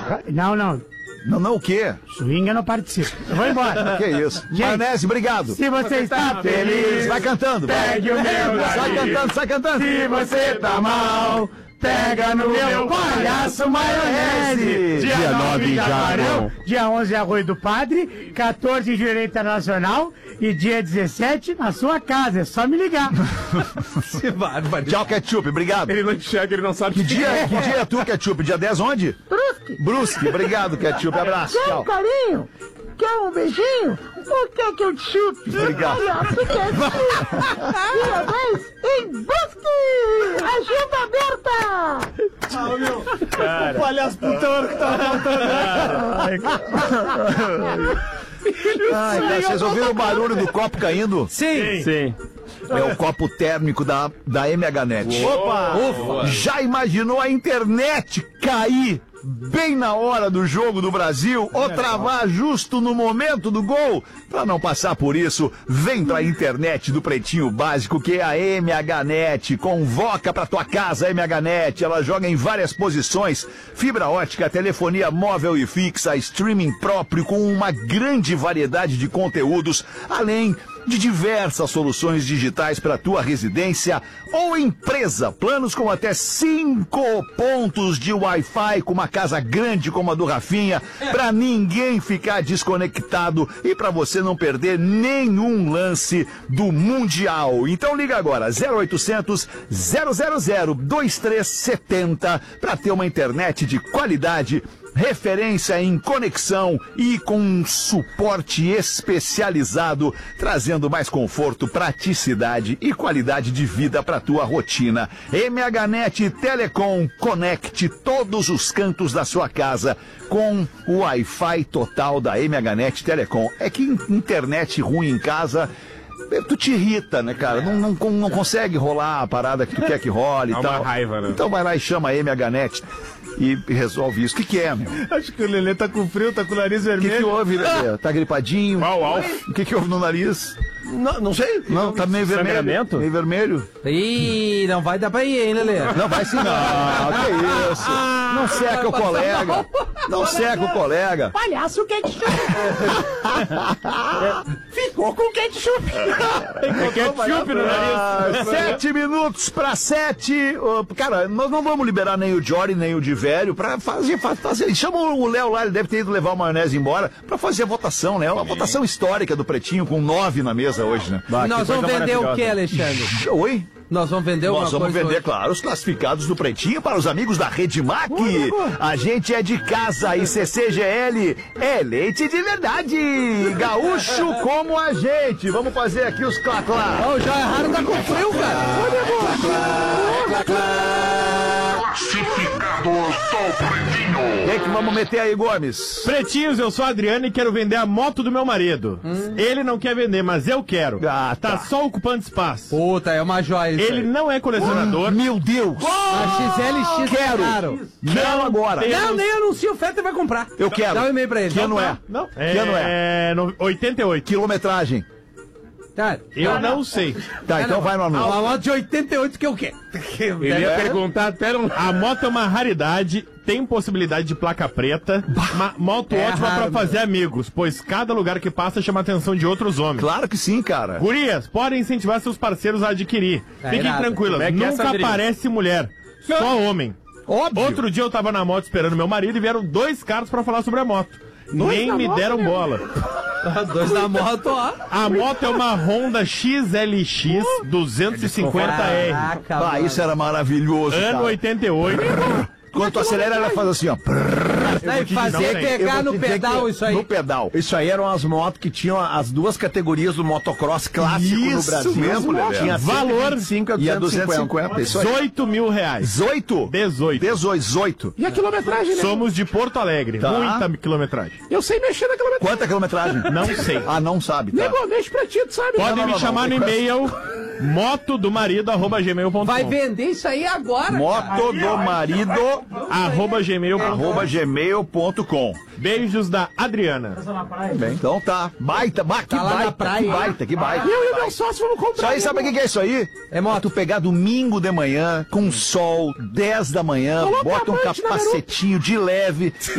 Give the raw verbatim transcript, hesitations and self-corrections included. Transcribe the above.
Não, não. Não, não, o quê? Swing eu não participo. Eu vou embora. Que isso? Gente, Maionese, obrigado. Se você está feliz, Vai cantando. pegue o meu Sai galinho. cantando, sai cantando. Se você tá mal, pega no meu palhaço maionese. Dia nove de Jaguarão, dia onze Arroio do Padre, quatorze Jurerê Internacional e dia dezessete na sua casa. É só me ligar. Tchau, Ketchup, obrigado. Ele não enxerga, ele não sabe Que dia, que dia é tu, Ketchup? Dia dez onde? Brusque. Brusque, obrigado, Ketchup. Abraço, Quer um tchau. carinho? Quer um beijinho? Ou quer que eu te chupe? Obrigado. Palhaço Ketchup. Dia dez em Brusque. Agenda aberta. Ah, meu. Cara. O palhaço putão que tá Ai, cara, vocês ouviram o barulho do copo caindo? Sim. Sim. É o copo térmico da, da M H Net. Opa! Ufa. Já imaginou a internet cair bem na hora do jogo do Brasil ou travar justo no momento do gol? Para não passar por isso, vem pra internet do Pretinho Básico, que é a M H Net. Convoca pra tua casa a M H Net. Ela joga em várias posições: fibra ótica, telefonia móvel e fixa, streaming próprio com uma grande variedade de conteúdos, além de diversas soluções digitais para tua residência ou empresa. Planos com até cinco pontos de Wi-Fi, com uma casa grande como a do Rafinha, para ninguém ficar desconectado e para você não perder nenhum lance do Mundial. Então liga agora, zero oitocentos, zero zero zero, dois três sete zero para ter uma internet de qualidade, referência em conexão e com um suporte especializado, trazendo mais conforto, praticidade e qualidade de vida para tua rotina. M H Net Telecom, conecte todos os cantos da sua casa com o Wi-Fi total da M H Net Telecom. É que internet ruim em casa, tu te irrita, né, cara? Não, não, não consegue rolar a parada que tu quer que role e Dá tal. uma raiva, né? Então vai lá e chama a M H Net e resolve isso. O que que é, meu? Acho que o Lelê tá com frio, tá com o nariz O que que vermelho. houve, Lelê? Tá gripadinho? Qual Alf? O que que houve no nariz? Não, não sei. Não, tá meio vermelho. Sangramento? Meio vermelho. Ih, não vai dar pra ir, hein, Lelê? Não vai sim, não. Que isso? Não seca o colega. Não seca o colega. Palhaço ketchup. Ficou com ketchup. Ketchup no nariz. Ah, sete minutos pra sete. Ô, cara, nós não vamos liberar nem o Jory, nem o de velho pra fazer, fa- fazer. Chama o Léo lá, ele deve ter ido levar o maionese embora pra fazer a votação, né? Uma votação histórica do Pretinho com nove na mesa hoje, né? E nós vamos vender o que, Alexandre? Oi? Nós vamos vender alguma Nós vamos coisa vender, hoje? claro, os classificados do Pretinho para os amigos da Redmac. A gente é de casa e C C G L é leite de verdade. Gaúcho como a gente. Vamos fazer aqui os clá-clá. Ó, o Joia Raro tá com frio, cara. Classificados do Pretinho. Quem que vamos meter aí, Gomes? Pretinhos, eu sou a Adriana e quero vender a moto do meu marido. Ele não quer vender, mas eu quero. Ah, tá. Tá só ocupando espaço. Puta, é uma joia isso Ele aí. não é colecionador. Meu Deus. A X L X Quero. é caro. Não agora. tem- Não, nem anuncia, o Fetter vai comprar. Eu quero. Dá um e-mail pra ele. Que ano é? Não. Que ano é? É no- oitenta e oito. Quilometragem. Tá. Eu não sei. Tá, então vai no A anúncio. moto de oitenta e oito que eu quero. Eu ia perguntar até um... A moto é uma raridade, tem possibilidade de placa preta, uma moto É ótima raro, pra fazer amigos, pois cada lugar que passa chama a atenção de outros homens. Claro que sim, cara. Gurias, podem incentivar seus parceiros a adquirir. É Fiquem irado. tranquilas, Como é que é, nunca Sandrinho? aparece mulher, só homem. Óbvio. Outro dia eu tava na moto esperando meu marido e vieram dois caras pra falar sobre a moto. Nem me deram bola. Dois na moto, ó. A moto é uma Honda X L X duzentos e cinquenta R. Caraca, Ah, mano. isso era maravilhoso, Ano cara. oitenta e oito. Quando tu acelera, ela faz assim, ó. Daí fazer não, pegar Eu vou no te dizer pedal que- isso aí. No pedal. Isso aí eram as motos que tinham as duas categorias do motocross clássico no Isso Brasil. mesmo, Lelé. Tinha Valor cento e vinte e cinco E a a duzentos e cinquenta. duzentos e cinquenta, isso aí. dezoito mil reais. dezoito? dezoito. dezoito. E a quilometragem, né? Somos de Porto Alegre. Tá. Muita quilometragem. Eu sei mexer na quilometragem. Quanta quilometragem? Não sei. Ah, não sabe, tá? Nego, mexe pra ti, tu sabe? Podem não, me não, chamar não. no e-mail moto do marido arroba gmail ponto com. Vai vender isso aí agora. Moto do marido, Arroba gmail ponto com. arroba gmail ponto com. Beijos da Adriana. Bem, então tá. Baita, ba, que Tá lá na baita, praia, que hein? baita, que baita. Eu e o meu sócio vamos comprar. Isso aí, sabe o que que é isso aí? É moto. Tu pegar domingo de manhã, com sol, dez da manhã, Coloca bota um a amante na capacetinho de leve